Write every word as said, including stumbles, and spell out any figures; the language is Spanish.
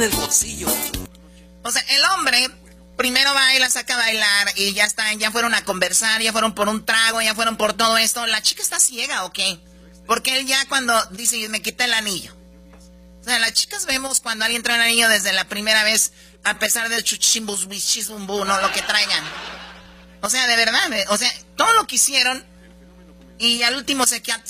del bolsillo. O sea, el hombre primero va y la saca a bailar y ya están, ya fueron a conversar, ya fueron por un trago, ya fueron por todo esto. ¿La chica está ciega o qué? Porque él ya cuando dice, me quita el anillo. O sea, las chicas vemos cuando alguien trae un anillo desde la primera vez, a pesar del chuchimbus, bichizumbu, no, lo que traigan. O sea, de verdad, o sea, todo lo que hicieron y al último se,